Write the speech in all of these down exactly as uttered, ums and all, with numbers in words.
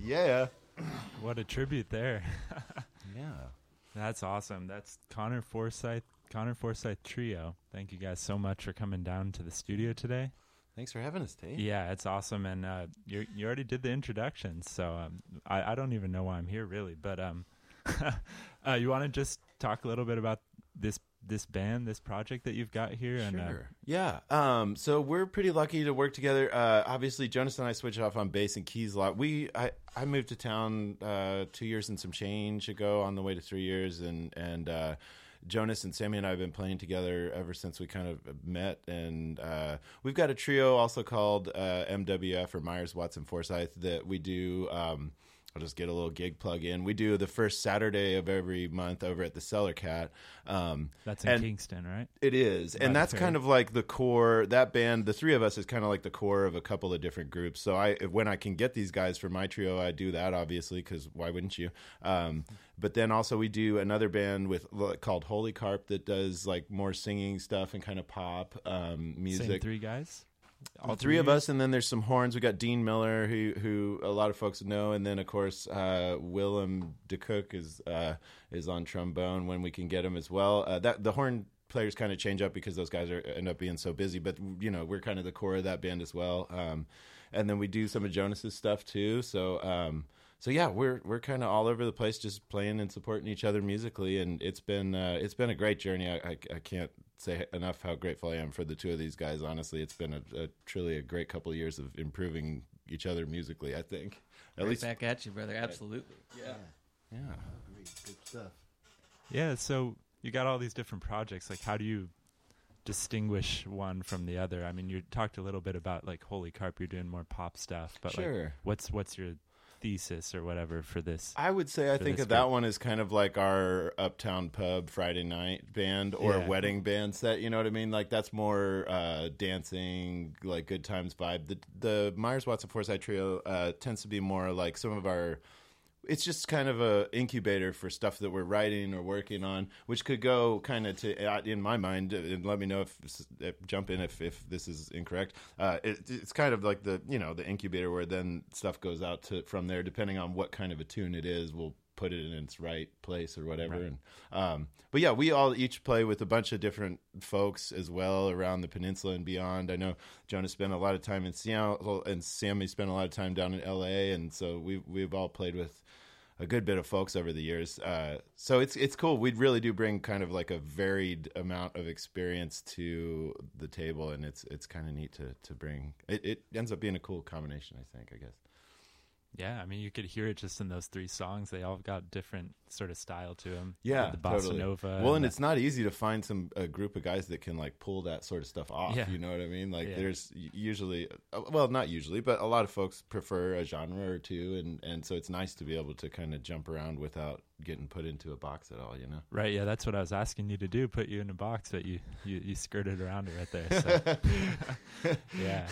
Yeah. What a tribute there. Yeah. That's awesome. That's Connor Forsyth, Connor Forsyth Trio. Thank you guys so much for coming down to the studio today. Thanks for having us, Tate. Yeah, it's awesome. And uh, you you already did the introduction, so um, I, I don't even know why I'm here, really. But um, uh, you want to just talk a little bit about this this band, this project that you've got here? And, Sure. uh, Yeah. Um, so we're pretty lucky to work together. Uh, obviously, Jonas and I switched off on bass and keys a lot. We I, I moved to town uh, two years and some change ago, on the way to three years, and and uh, Jonas and Sammy and I have been playing together ever since we kind of met. And uh, we've got a trio also called uh, M W F, or Myers, Watson, Forsyth, that we do. Um, I'll just get a little gig plug in. We do the first Saturday of every month over at the Cellar Cat. Um, that's in and Kingston, right? It is. By and the that's ferry. kind of like the core. That band, the three of us, is kind of like the core of a couple of different groups. So I, when I can get these guys for my trio, I do that, obviously, because why wouldn't you? Um, but then also we do another band with called Holy Carp that does like more singing stuff and kind of pop um, music. Same three guys? All three of us, and then there's some horns. We got Dean Miller, who who a lot of folks know, and then of course uh, Willem DeCook is uh, is on trombone when we can get him as well. Uh, that the horn players kind of change up because those guys are end up being so busy, but you know we're kind of the core of that band as well. Um, and then we do some of Jonas's stuff too. So um, so yeah, we're we're kind of all over the place, just playing and supporting each other musically, and it's been uh, it's been a great journey. I, I, I can't say enough how grateful I am for the two of these guys. Honestly, it's been a, a truly a great couple of years of improving each other musically, I think. At Right least back at you, brother. Absolutely. Yeah. Yeah. Great, good stuff. Yeah, so you got all these different projects. Like, how do you distinguish one from the other? I mean, you talked a little bit about, like, Holy Carp, you're doing more pop stuff. But, Sure. like, what's what's your thesis or whatever for this? I would say I for think this of that group? one as kind of like our Uptown Pub Friday night band or Yeah. wedding band set. You know what I mean? Like that's more uh, dancing, like good times vibe. The the Myers Watson Forsyth trio uh, tends to be more like some of our. It's just kind of a incubator for stuff that we're writing or working on, which could go kind of to, uh, in my mind, and let me know if, if jump in if, if this is incorrect. Uh, it, it's kind of like the you know the incubator where then stuff goes out to from there, depending on what kind of a tune it is. We'll put it in its right place or whatever. Right. And um, but yeah, we all each play with a bunch of different folks as well around the peninsula and beyond. I know Jonas spent a lot of time in Seattle, and Sammy spent a lot of time down in L A, and so we we've all played with a good bit of folks over the years. Uh, so it's it's cool. We really do bring kind of like a varied amount of experience to the table, and it's it's kind of neat to to bring. It, it ends up being a cool combination, I think. I guess. Yeah, I mean, you could hear it just in those three songs. They all got different sort of style to them. Yeah, the bossa totally. nova. Well, and the- it's not easy to find some a group of guys that can like pull that sort of stuff off. Yeah. You know what I mean? Like Yeah. there's usually, uh, well, not usually, but a lot of folks prefer a genre or two, and and so it's nice to be able to kind of jump around without getting put into a box at all. You know? Right, yeah, that's what I was asking you to do, put you in a box, but you, you, you skirted around it right there. So. Yeah.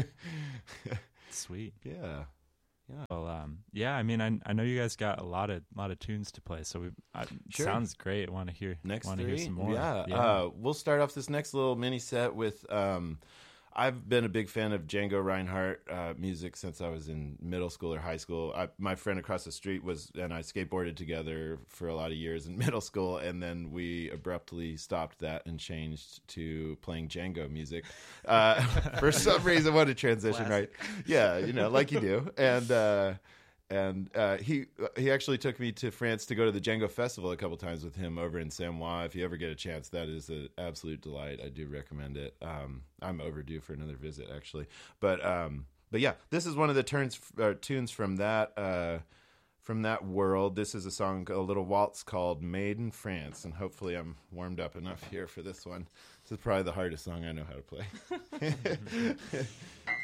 Sweet. Yeah. Yeah. Well, um, yeah, I mean, I I know you guys got a lot of lot of tunes to play, so we I, Sure. sounds great. Want to hear Next want to three, hear some more? yeah. Uh, we'll start off this next little mini set with. Um, I've been a big fan of Django Reinhardt uh, music since I was in middle school or high school. I, my friend across the street was, and I skateboarded together for a lot of years in middle school, and then we abruptly stopped that and changed to playing Django music. Uh, for some reason, what a transition, Classic. right? Yeah, you know, like you do, and. Uh, And uh, he he actually took me to France to go to the Django Festival a couple times with him over in Samoa. If you ever get a chance, that is an absolute delight. I do recommend it. Um, I'm overdue for another visit, actually. But um, but yeah, this is one of the turns uh, tunes from that uh, from that world. This is a song, a little waltz called "Made in France," and hopefully I'm warmed up enough here for this one. This is probably the hardest song I know how to play.